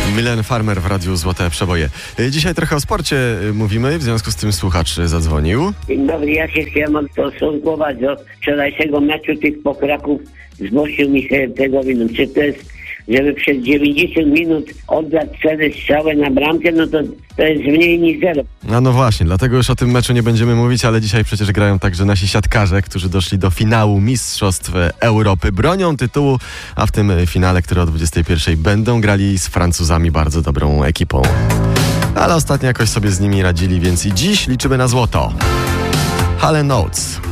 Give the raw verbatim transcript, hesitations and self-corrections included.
Milen Farmer w Radiu Złote Przeboje. Dzisiaj trochę o sporcie mówimy, w związku z tym słuchacz zadzwonił. Dzień dobry, ja się chciałem odstosunkować do wczorajszego meczu tych pokraków z Bośnią i Hercegowiną. Czy to jest, żeby przez dziewięćdziesiąt minut oddać cztery strzały na bramkę, no to to jest mniej niż zero. A no właśnie, dlatego już o tym meczu nie będziemy mówić, ale dzisiaj przecież grają także nasi siatkarze, którzy doszli do finału Mistrzostw Europy, bronią tytułu, a w tym finale, który o dwudziestej pierwszej będą grali z Francuzami, bardzo dobrą ekipą. Ale ostatnio jakoś sobie z nimi radzili, więc i dziś liczymy na złoto. Hall and Oates.